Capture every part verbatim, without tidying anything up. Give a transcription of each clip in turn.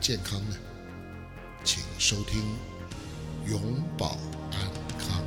健康呢？请收听永保安康。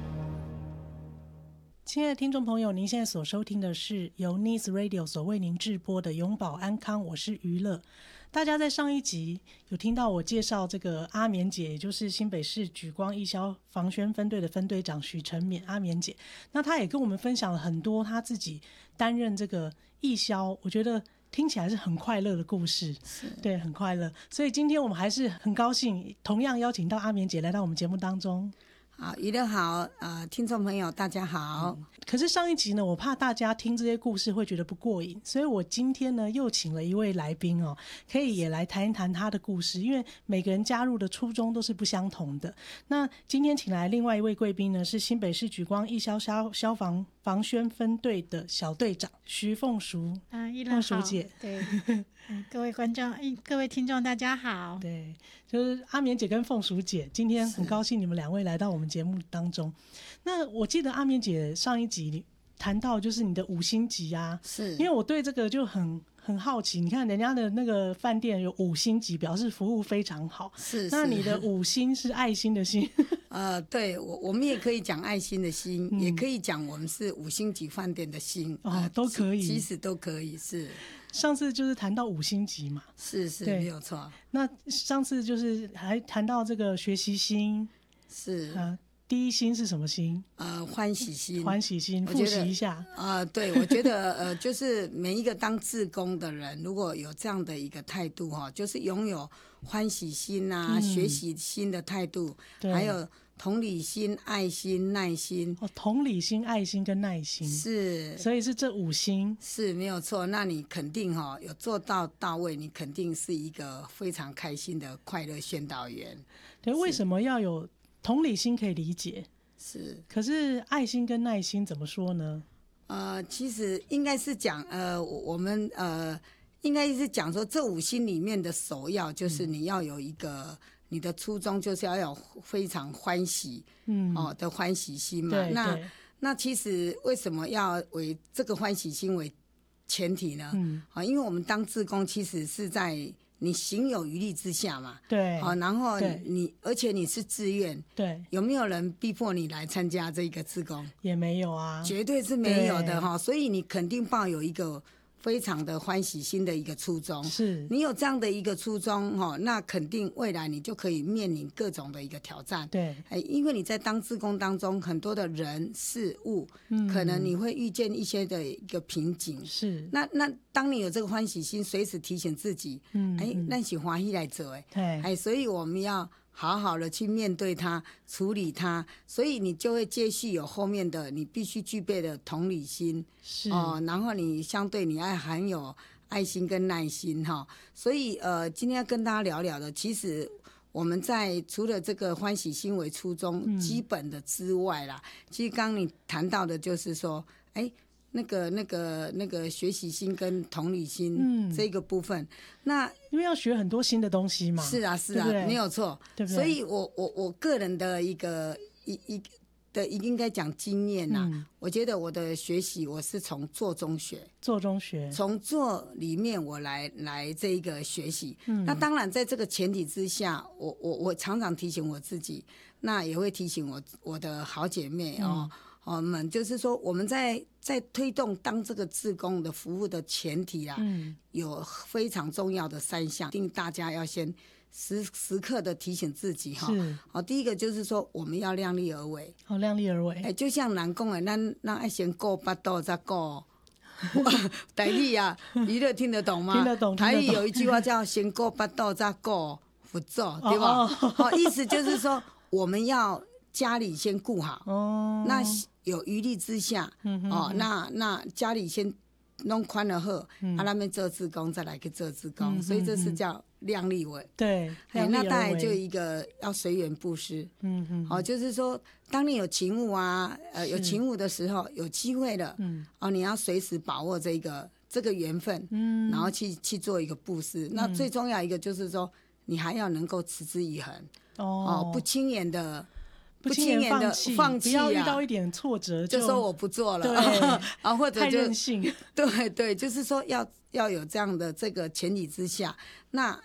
亲爱的听众朋友，您现在所收听的是由 News Radio 所为您制播的永保安康，我是娱乐。大家在上一集有听到我介绍这个阿棉姐，也就是新北市莒光义消防宣分队的分队长许成勉阿棉姐，那她也跟我们分享了很多她自己担任这个义消，我觉得听起来是很快乐的故事，对，很快乐。所以今天我们还是很高兴，同样邀请到阿棉姐来到我们节目当中。 好，娱乐好，呃，听众朋友大家好、嗯。 可是上一集呢，我怕大家听这些故事会觉得不过瘾，所以我今天呢又请了一位来宾哦，可以也来谈一谈他的故事，因为每个人加入的初衷都是不相同的。那今天请来另外一位贵宾呢，是新北市莒光义消消消防防宣分队的小队长徐凤淑， 啊，娱乐凤淑姐， 对，嗯，各位观众、各位听众，大家好。 对，就是阿棉姐跟凤淑姐，今天很高兴你们两位来到我们节目当中。那我记得阿棉姐上一集谈到就是你的五星级啊， 是因为我对这个就很很好奇。你看人家的那个饭店有五星级，表示服务非常好。 是， 那你的五星是爱心的心？ 呃，对，我我们也可以讲爱心的心、嗯，也可以讲我们是五星级饭店的心， 哦，呃、都可以， 其实都可以。是， 上次就是谈到五星级嘛， 是是没有错。 那上次就是还谈到这个学习心， 是啊。第一心是什么心？ 呃，欢喜心， 欢喜心，复习一下。 啊、呃，对，我觉得呃，就是每一个当志工的人，如果有这样的一个态度哈，就是拥有欢喜心啊、嗯、学习心的态度，还有同理心、爱心、耐心。 哦，同理心、爱心跟耐心是， 所以是这五心是没有错。那你肯定哈有做到到位，你肯定是一个非常开心的快乐宣导员。 对，为什么要有？同理心可以理解， 是， 可是爱心跟耐心怎么说呢？ 呃，其实应该是讲，呃，我们呃，应该是讲说，这五心里面的首要就是你要有一个，嗯、你的初衷就是要有非常欢喜，嗯，哦的欢喜心嘛。 对那对那其实为什么要为这个欢喜心为前提呢？嗯，啊，因为我们当志工其实是在。你行有余力之下嘛， 对， 好，然后你而且你是自愿， 对， 有没有人逼迫你来参加这个志工？ 也没有啊， 绝对是没有的哈，所以你肯定抱有一个非常的欢喜心的一个初衷， 是你有这样的一个初衷哈，那肯定未来你就可以面临各种的一个挑战， 对， 哎，因为你在当志工当中，很多的人事物，嗯，可能你会遇见一些的一个瓶颈， 是， 那那当你有这个欢喜心，随时提醒自己，嗯，哎，那是欢喜来做，哎， 对， 哎，所以我们要好好的去面对它，处理它，所以你就会接续有后面的你必须具备的同理心， 是哦，然后你相对你爱含有爱心跟耐心哈，所以呃，今天要跟大家聊聊的，其实我们在除了这个欢喜心为初衷、嗯、基本的之外啦，其实刚刚你谈到的就是说，哎。那个、那个、那个学习心跟同理心，嗯，这个部分，那因为要学很多新的东西嘛， 是啊，是啊，对对没有错，对不对？所以我我我个人的一个一一的应该讲经验呐、啊嗯，我觉得我的学习我是从做中学， 做中学， 从做里面我来来这一个学习。嗯，那当然在这个前提之下，我我我常常提醒我自己，那也会提醒我我的好姐妹哦。嗯我们就是说，我们在在推动当这个志工的服务的前提啊，嗯，有非常重要的三项，一定大家要先时时刻的提醒自己哈。好，第一个就是说，我们要量力而为。 好，量力而为。 哎，就像人讲的，咱咱爱先顾巴肚再顾。台语啊，娱乐听得懂吗？ 听得懂。 台语有一句话叫“先顾巴肚再顾佛祖”，对吧？哦哦哦、意思就是说，我们要家里先顾好。哦。那有余力之下，嗯、哼哼哦，那那家里先弄宽了后，嗯、啊，那边做志工再来去做志工、嗯，所以这是叫量力为。 对， 哎，那当然就一个要随缘布施。嗯嗯，哦，就是说，当你有勤务啊，呃，有勤务的时候，有机会了，嗯，哦，你要随时把握这个这个缘分，嗯，然后去去做一个布施、嗯。那最重要一个就是说，你还要能够持之以恒，哦，哦不轻言的。 不轻言的放弃、啊，不要遇到一点挫折 就, 就说我不做了， 对啊，或者就太任性， 对对，就是说要要有这样的这个前提之下，那